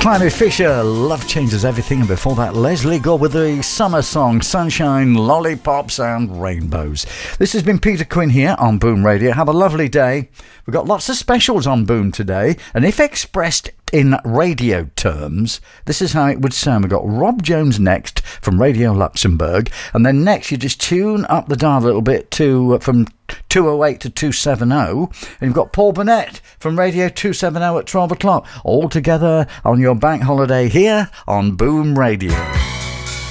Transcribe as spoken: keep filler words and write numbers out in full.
Climby Fisher, Love Changes Everything, and before that Leslie Gore with the summer song Sunshine, Lollipops and Rainbows. This has been Peter Quinn here on Boom Radio. Have a lovely day. We've got lots of specials on Boom today, and if expressed in radio terms, this is how it would sound. We've got Rob Jones next from Radio Luxembourg, and then next you just tune up the dial a little bit to uh, from two oh eight to two seventy, and you've got Paul Burnett from Radio two seventy at twelve o'clock, all together on your bank holiday here on Boom Radio.